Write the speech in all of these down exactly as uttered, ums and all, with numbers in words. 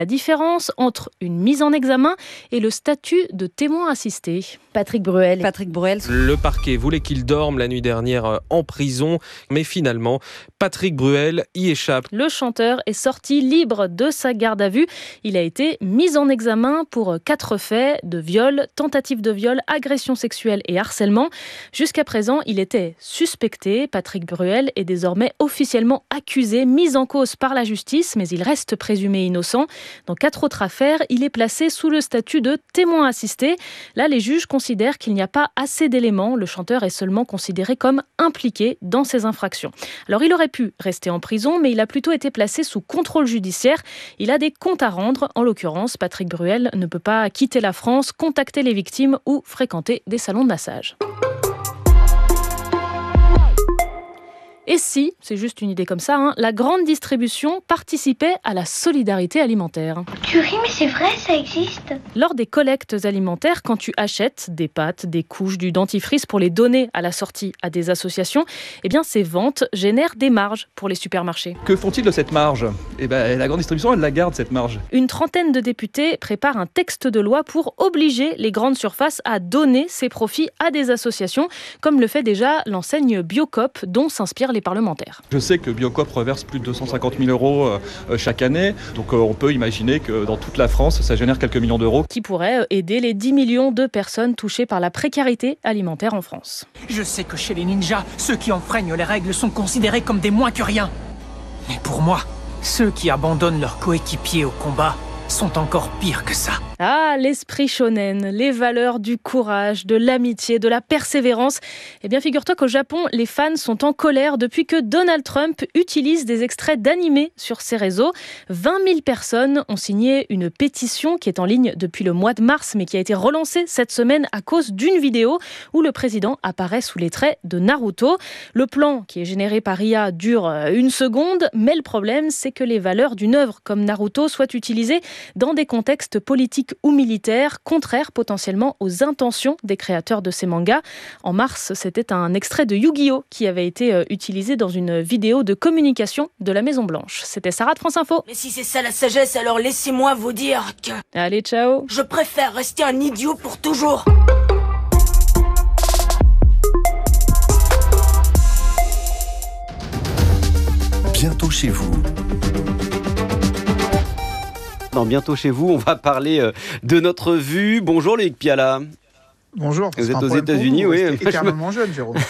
La différence entre une mise en examen et le statut de témoin assisté. Patrick Bruel. Patrick Bruel. Le parquet voulait qu'il dorme la nuit dernière en prison, mais finalement, Patrick Bruel y échappe. Le chanteur est sorti libre de sa garde à vue. Il a été mis en examen pour quatre faits de viol, tentative de viol, agression sexuelle et harcèlement. Jusqu'à présent, il était suspecté. Patrick Bruel est désormais officiellement accusé, mis en cause par la justice, mais il reste présumé innocent. Dans quatre autres affaires, il est placé sous le statut de témoin assisté. Là, les juges considèrent qu'il n'y a pas assez d'éléments. Le chanteur est seulement considéré comme impliqué dans ces infractions. Alors, il aurait pu rester en prison, mais il a plutôt été placé sous contrôle judiciaire. Il a des comptes à rendre. En l'occurrence, Patrick Bruel ne peut pas quitter la France, contacter les victimes ou fréquenter des salons de massage. Et si, c'est juste une idée comme ça, hein, la grande distribution participait à la solidarité alimentaire. Tu ris, mais c'est vrai, ça existe. Lors des collectes alimentaires, quand tu achètes des pâtes, des couches, du dentifrice pour les donner à la sortie à des associations, eh bien ces ventes génèrent des marges pour les supermarchés. Que font-ils de cette marge ? Eh ben, la grande distribution, elle la garde, cette marge. Une trentaine de députés préparent un texte de loi pour obliger les grandes surfaces à donner ces profits à des associations, comme le fait déjà l'enseigne Biocoop, dont s'inspirent les parlementaires. Je sais que Biocoop reverse plus de deux cent cinquante mille euros euh, chaque année, donc euh, on peut imaginer que dans toute la France, ça génère quelques millions d'euros. Qui pourrait aider les dix millions de personnes touchées par la précarité alimentaire en France. Je sais que chez les ninjas, ceux qui enfreignent les règles sont considérés comme des moins que rien. Mais pour moi, ceux qui abandonnent leurs coéquipiers au combat sont encore pires que ça. Ah, l'esprit shonen, les valeurs du courage, de l'amitié, de la persévérance. Eh bien, figure-toi qu'au Japon, les fans sont en colère depuis que Donald Trump utilise des extraits d'animés sur ses réseaux. vingt mille personnes ont signé une pétition qui est en ligne depuis le mois de mars, mais qui a été relancée cette semaine à cause d'une vidéo où le président apparaît sous les traits de Naruto. Le plan, qui est généré par I A, dure une seconde, mais le problème, c'est que les valeurs d'une œuvre comme Naruto soient utilisées dans des contextes politiques ou militaires, contraires potentiellement aux intentions des créateurs de ces mangas. En mars, c'était un extrait de Yu-Gi-Oh! Qui avait été utilisé dans une vidéo de communication de la Maison-Blanche. C'était Sarah de France Info. Mais si c'est ça la sagesse, alors laissez-moi vous dire que... Allez, ciao. Je préfère rester un idiot pour toujours. Bientôt chez vous. Dans Bientôt chez vous, on va parler de notre vue. Bonjour Loïc Piala. Bonjour. Vous êtes aux États-Unis, oui. Vous éternellement me... jeune, Jérôme.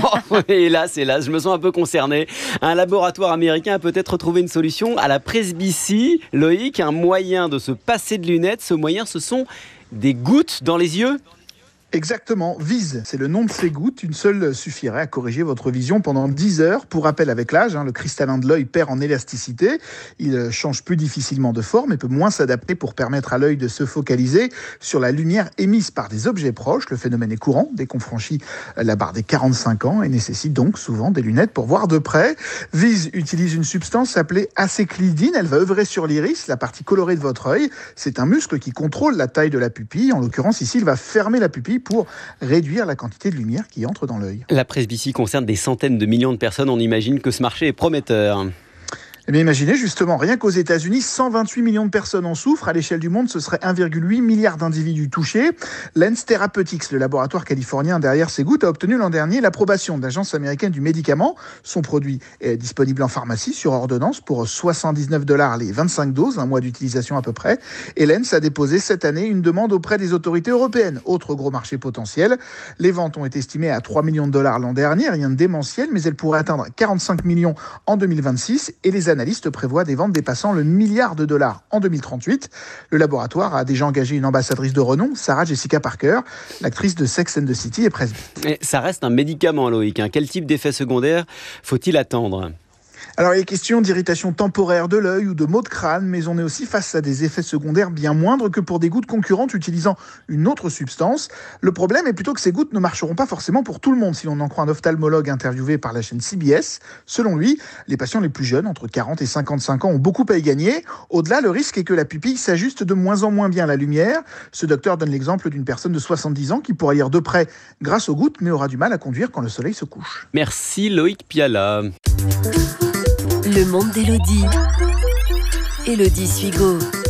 hélas, hélas, je me sens un peu concerné. Un laboratoire américain a peut-être trouvé une solution à la presbytie. Loïc, un moyen de se passer de lunettes. Ce moyen, ce sont des gouttes dans les yeux. Exactement, Vise, c'est le nom de ces gouttes. Une seule suffirait à corriger votre vision pendant dix heures. Pour rappel, avec l'âge, hein, le cristallin de l'œil perd en élasticité. Il change plus difficilement de forme et peut moins s'adapter pour permettre à l'œil de se focaliser sur la lumière émise par des objets proches. Le phénomène est courant dès qu'on franchit la barre des quarante-cinq ans et nécessite donc souvent des lunettes pour voir de près. Vise utilise une substance appelée acéclidine. Elle va œuvrer sur l'iris, la partie colorée de votre œil. C'est un muscle qui contrôle la taille de la pupille. En l'occurrence, ici, il va fermer la pupille pour réduire la quantité de lumière qui entre dans l'œil. La presbytie concerne des centaines de millions de personnes. On imagine que ce marché est prometteur. Eh bien, imaginez justement, rien qu'aux États-Unis, cent vingt-huit millions de personnes en souffrent. À l'échelle du monde, ce serait un virgule huit milliard d'individus touchés. Lens Therapeutics, le laboratoire californien derrière ces gouttes, a obtenu l'an dernier l'approbation de l'Agence américaine du médicament. Son produit est disponible en pharmacie sur ordonnance pour soixante-dix-neuf dollars les vingt-cinq doses, un mois d'utilisation à peu près. Et Lens a déposé cette année une demande auprès des autorités européennes. Autre gros marché potentiel. Les ventes ont été estimées à trois millions de dollars l'an dernier, rien de démentiel, mais elles pourraient atteindre quarante-cinq millions en deux mille vingt-six et les analystes prévoient des ventes dépassant le milliard de dollars en deux mille trente-huit. Le laboratoire a déjà engagé une ambassadrice de renom, Sarah Jessica Parker, l'actrice de Sex and the City et presbyte. Mais ça reste un médicament, Loïc. Hein. Quel type d'effet secondaire faut-il attendre ? Alors, il est question d'irritation temporaire de l'œil ou de maux de crâne, mais on est aussi face à des effets secondaires bien moindres que pour des gouttes concurrentes utilisant une autre substance. Le problème est plutôt que ces gouttes ne marcheront pas forcément pour tout le monde, si l'on en croit un ophtalmologue interviewé par la chaîne C B S. Selon lui, les patients les plus jeunes, entre quarante et cinquante-cinq ans, ont beaucoup à y gagner. Au-delà, le risque est que la pupille s'ajuste de moins en moins bien à la lumière. Ce docteur donne l'exemple d'une personne de soixante-dix ans qui pourra lire de près grâce aux gouttes, mais aura du mal à conduire quand le soleil se couche. Merci Loïc Piala. Le monde d'Élodie. Élodie Suigo.